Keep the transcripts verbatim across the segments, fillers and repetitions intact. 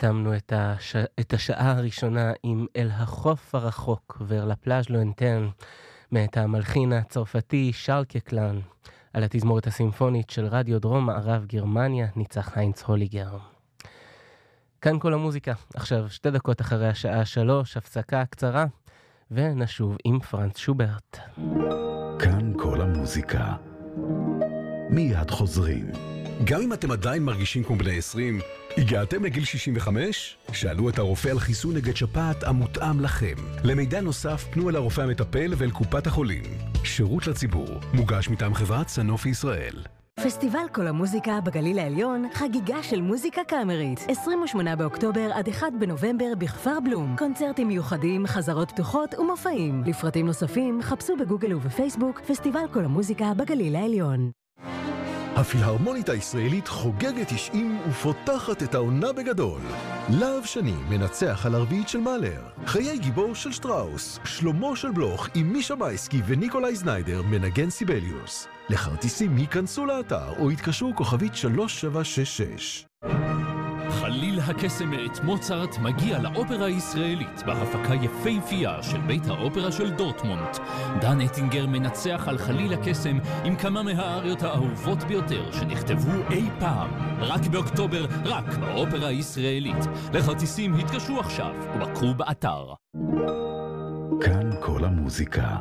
סיימנו את, הש... את השעה הראשונה עם אל החוף הרחוק ור לפלאז' לואנטרן מאת המלחין הצרפתי שארל קקלן על התזמורת הסימפונית של רדיו דרום מערב גרמניה ניצח היינץ הוליגר. כאן כל המוזיקה, עכשיו שתי דקות אחרי השעה שלוש, הפסקה קצרה ונשוב עם פרנץ שוברט. כאן כל המוזיקה, מיד חוזרים. גם אם אתם עדיין מרגישים כמו בני עשרים, הגעתם לגיל שישים וחמש? שאלו את הרופא על חיסון נגד שפעת המותאם לכם. למידע נוסף פנו אל הרופא המטפל ואל קופת החולים. שירות לציבור, מוגש מטעם חברת סנופי ישראל. פסטיבל כל המוזיקה בגליל העליון, חגיגה של מוזיקה קאמרית. עשרים ושמונה באוקטובר עד אחד בנובמבר בכפר בלום. קונצרטים מיוחדים, חזרות פתוחות ומופעים. לפרטים נוספים, חפשו בגוגל ובפייסבוק פסטיבל כל המוזיקה בגליל העליון. הפילהרמונית הישראלית חוגגת תשעים ופותחת את העונה בגדול. להב שני מנצח על הרביעית של מאלר. חיי גיבור של שטראוס. שלמה של בלוך עם מישה מייסקי וניקולאי זניידר מנגן סיבליוס. לכרטיסים היכנסו לאתר או התקשרו כוכבית שלוש שבע שש שש. חליל הקסם מאת מוצרט מגיע לאופרה הישראלית בהפקה יפהפייה של בית האופרה של דורטמונד. דן אטינגר מנצח על חליל הקסם עם כמה מהאריות האהובות ביותר שנכתבו אי פעם. רק באוקטובר, רק באופרה הישראלית. לכרטיסים התקשרו עכשיו ובקרו באתר. כאן כל המוזיקה.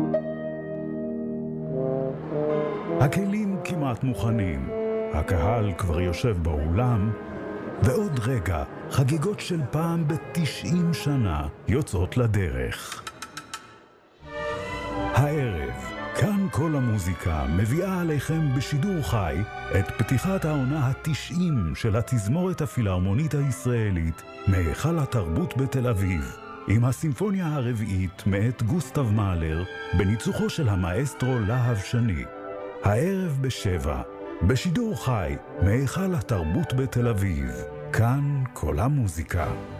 הכלים כמעט מוכנים. הקהל כבר יושב באולם. ועוד רגע, חגיגות של פעם ב-תשעים שנה יוצאות לדרך. הערב, כאן כל המוזיקה מביאה עליכם בשידור חי את פתיחת העונה ה-תשעים של התזמורת הפילהרמונית הישראלית מהיכל התרבות בתל אביב, עם הסימפוניה הרביעית מאת גוסטב מאלר בניצוחו של המאסטרו להב שני. הערב בשבע, בשידור חי מהיכל התרבות בתל אביב. כאן כל המוזיקה.